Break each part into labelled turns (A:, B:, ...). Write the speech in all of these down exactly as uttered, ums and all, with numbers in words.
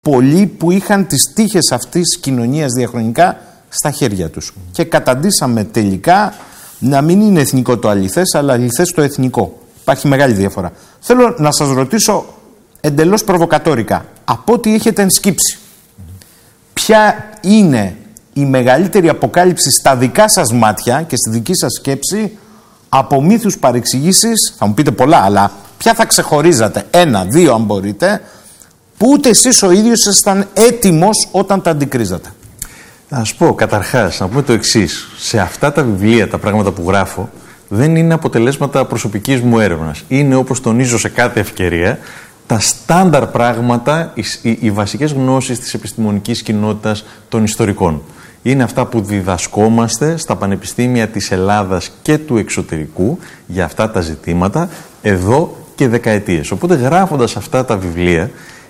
A: πολλοί που είχαν τις τύχες αυτής της κοινωνίας διαχρονικά στα χέρια τους. Και καταντήσαμε τελικά να μην είναι εθνικό το αληθές, αλλά αληθές το εθνικό. Υπάρχει μεγάλη διαφορά. Θέλω να σας ρωτήσω εντελώς προβοκατόρικα, από ό,τι έχετε ενσκύψει, ποια είναι η μεγαλύτερη αποκάλυψη στα δικά σας μάτια και στη δική σας σκέψη από μύθους, παρεξηγήσεις, θα μου πείτε πολλά, αλλά ποια θα ξεχωρίζατε, ένα, δύο αν μπορείτε, που ούτε εσείς ο ίδιος ήσασταν έτοιμος όταν τα αντικρίζατε?
B: Να σας πω, καταρχάς, να πούμε το εξής. Σε αυτά τα βιβλία, τα πράγματα που γράφω, δεν είναι αποτελέσματα προσωπικής μου έρευνας. Είναι, όπως τονίζω σε κάθε ευκαιρία, τα στάνταρ πράγματα, οι, οι, οι βασικές γνώσεις της επιστημονικής κοινότητας των ιστορικών. Είναι αυτά που διδασκόμαστε στα πανεπιστήμια της Ελλάδας και του εξωτερικού για αυτά τα ζητήματα εδώ και δεκαετίες. Οπότε, γράφοντας αυτά τα βιβλία,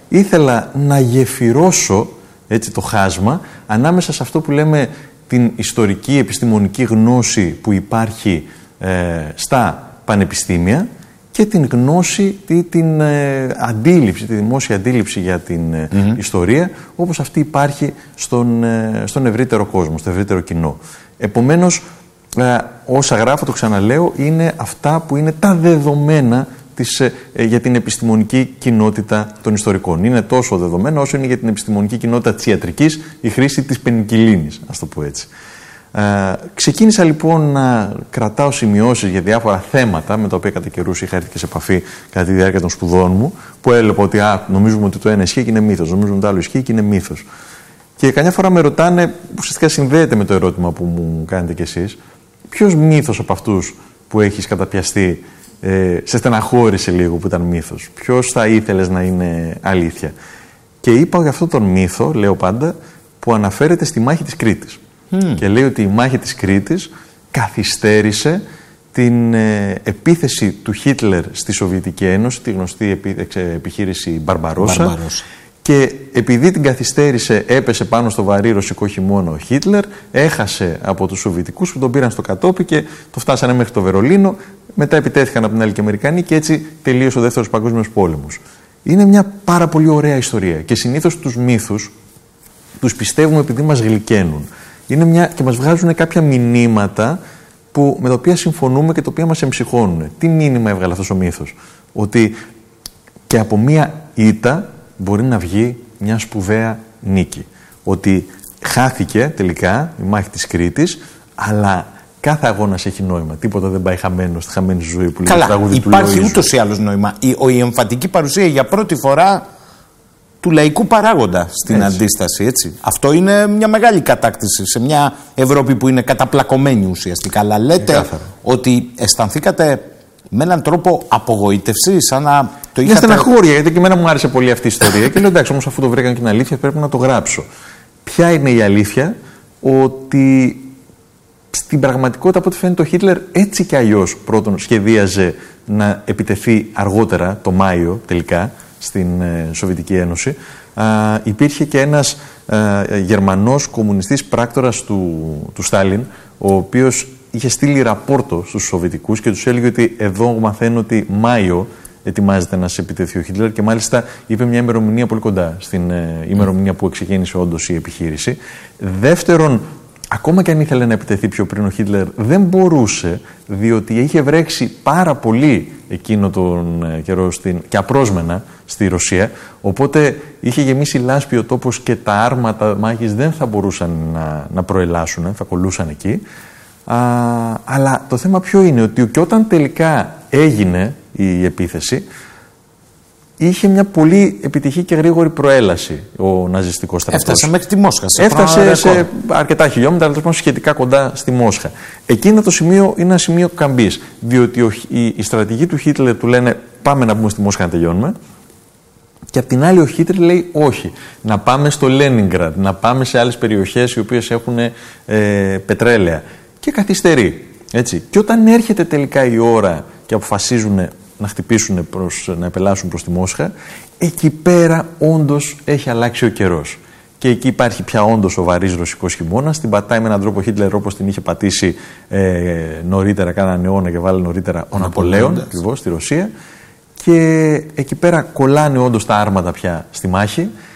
B: ήθελα να γεφυρώσω έτσι το χάσμα ανάμεσα σε αυτό που λέμε την ιστορική επιστημονική γνώση που υπάρχει ε, στα πανεπιστήμια και την γνώση, τη, την ε, αντίληψη, τη δημόσια αντίληψη για την ε, mm-hmm. ιστορία, όπως αυτή υπάρχει στον, ε, στον ευρύτερο κόσμο, στο ευρύτερο κοινό. Επομένως, ε, όσα γράφω, το ξαναλέω, είναι αυτά που είναι τα δεδομένα της, ε, για την επιστημονική κοινότητα των ιστορικών. Είναι τόσο δεδομένα όσο είναι για την επιστημονική κοινότητα της ιατρικής η χρήση της πενικυλίνης, ας το πω έτσι. Ε, ξεκίνησα λοιπόν να κρατάω σημειώσεις για διάφορα θέματα με τα οποία κατά καιρούς είχα έρθει και σε επαφή κατά τη διάρκεια των σπουδών μου, που έλεγα ότι α, νομίζουμε ότι το ένα ισχύει και είναι μύθος, νομίζουμε ότι το άλλο ισχύει και είναι μύθος. Και καμιά φορά με ρωτάνε, ουσιαστικά συνδέεται με το ερώτημα που μου κάνετε κι εσείς, ποιος μύθος από αυτούς που έχεις καταπιαστεί ε, σε στεναχώρησε λίγο που ήταν μύθος, ποιος θα ήθελες να είναι αλήθεια? Και είπα για αυτόν τον μύθο, λέω πάντα, που αναφέρεται στη μάχη της Κρήτης. Mm. Και λέει ότι η μάχη της Κρήτης καθυστέρησε την ε, επίθεση του Χίτλερ στη Σοβιετική Ένωση, τη γνωστή επί, εξ, επιχείρηση Μπαρμπαρόσα. Μπαρμπαρόσα. Και επειδή την καθυστέρησε, έπεσε πάνω στο βαρύ ρωσικό χειμώνα ο Χίτλερ, έχασε από τους Σοβιετικούς που τον πήραν στο κατόπι και το φτάσανε μέχρι το Βερολίνο. Μετά επιτέθηκαν από την άλλη και οι Αμερικανοί και έτσι τελείωσε ο Δεύτερος Παγκόσμιος Πόλεμος. Είναι μια πάρα πολύ ωραία ιστορία και συνήθως τους μύθους τους πιστεύουμε επειδή μας γλυκαίνουν. Είναι μια, και μας βγάζουν κάποια μηνύματα που, με τα οποία συμφωνούμε και τα οποία μας εμψυχώνουν. Τι μήνυμα έβγαλε αυτός ο μύθος? Ότι και από μια ήττα μπορεί να βγει μια σπουδαία νίκη. Ότι χάθηκε τελικά η μάχη της Κρήτης, αλλά κάθε αγώνας έχει νόημα. Τίποτα δεν πάει χαμένο στη χαμένη ζωή που λέει.
A: Καλά, υπάρχει ούτως ή άλλως νόημα. Η, η εμφατική παρουσία για πρώτη φορά του λαϊκού παράγοντα στην έτσι. αντίσταση. Έτσι. Αυτό είναι μια μεγάλη κατάκτηση σε μια Ευρώπη που είναι καταπλακωμένη ουσιαστικά. Αλλά λέτε Εκάθαρα. ότι αισθανθήκατε με έναν τρόπο απογοήτευση, σαν να το είχατε.
B: Μια στεναχώρια, γιατί και εμένα μου άρεσε πολύ αυτή η ιστορία. Και λέω εντάξει, όμως αφού το βρήκαν και είναι αλήθεια, πρέπει να το γράψω. Ποια είναι η αλήθεια? Ότι στην πραγματικότητα, από ό,τι φαίνεται, ο Χίτλερ έτσι κι αλλιώς πρώτον σχεδίαζε να επιτεθεί αργότερα, το Μάιο τελικά, στην ε, Σοβιετική Ένωση. Α, υπήρχε και ένας ε, Γερμανός κομμουνιστής πράκτορας του, του Στάλιν, ο οποίος είχε στείλει ραπόρτο στους Σοβιετικούς και τους έλεγε ότι εδώ μαθαίνω ότι Μάιο ετοιμάζεται να σε επιτεθεί ο Χίτλερ και μάλιστα είπε μια ημερομηνία πολύ κοντά στην ε, ημερομηνία που ξεκίνησε όντως η επιχείρηση. Δεύτερον, ακόμα και αν ήθελε να επιτεθεί πιο πριν ο Χίτλερ, δεν μπορούσε, διότι είχε βρέξει πάρα πολύ εκείνο τον καιρό στην, και απρόσμενα στη Ρωσία, οπότε είχε γεμίσει λάσπη ο τόπος και τα άρματα μάχης δεν θα μπορούσαν να, να προελάσουν, θα κολλούσαν εκεί. Α, αλλά το θέμα ποιο είναι? Ότι και όταν τελικά έγινε η επίθεση, είχε μια πολύ επιτυχή και γρήγορη προέλαση ο ναζιστικός στρατός.
A: Έφτασε μέχρι τη Μόσχα. Σε
B: Έφτασε σε αρκετά χιλιόμετρα, αλλά λοιπόν σχετικά κοντά στη Μόσχα. Εκείνο το σημείο είναι ένα σημείο καμπής. Διότι ο, η, η στρατηγοί του Χίτλερ του λένε πάμε να μπούμε στη Μόσχα να τελειώνουμε. Και απ' την άλλη ο Χίτλερ λέει όχι. Να πάμε στο Λένινγκραντ, να πάμε σε άλλες περιοχές οι οποίες έχουν ε, πετρέλαια. Και καθυστερεί. Έτσι. Και όταν έρχεται τελικά η ώρα και αποφασίζουν να χτυπήσουν, προς, να επελάσουν προς τη Μόσχα, εκεί πέρα όντως έχει αλλάξει ο καιρός. Και εκεί υπάρχει πια όντως ο βαρύς ρωσικός χειμώνας. Την πατάει με έναν τρόπο ο Χίτλερ όπως την είχε πατήσει ε, νωρίτερα, κάνανε αιώνα και βάλε νωρίτερα ο Ναπολέον, ακριβώς στη Ρωσία. Και εκεί πέρα κολλάνε όντως τα άρματα πια στη μάχη.